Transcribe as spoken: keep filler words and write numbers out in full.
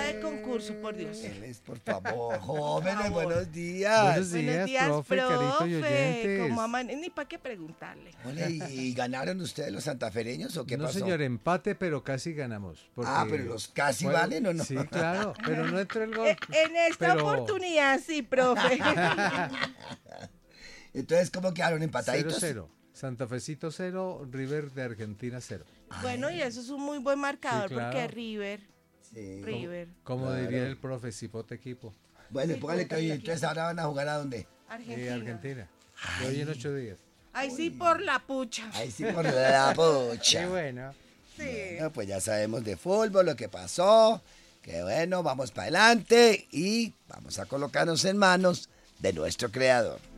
de concurso, por Dios. Él es, por favor, jóvenes, buenos días. Buenos días, Buenos días, profe, Carito y oyentes. ¿Cómo aman- Ni para qué preguntarle. Hola, ¿y, y ganaron ustedes los santafereños o qué No, pasó? señor, empate, pero casi ganamos. porque Ah, pero los casi fue- valen, ¿o no? Sí, claro, pero no entró el gol. Eh, en esta Pero- oportunidad sí, profe. Entonces, ¿cómo quedaron empataditos? cero cero. Santa Fecito cero, River de Argentina cero. Bueno, y eso es un muy buen marcador Sí, claro. porque River, Sí. River, Como Claro. diría el profe, cipote equipo. Bueno, Sí, póngale que póngale hoy, aquí. entonces ahora van a jugar a dónde. Argentina. Eh, Argentina. Y hoy en ocho días. Ay, sí, por la pucha. Ahí sí por la pocha. Qué bueno. Sí. Bueno, pues ya sabemos de fútbol lo que pasó. Que bueno, vamos para adelante y vamos a colocarnos en manos de nuestro creador.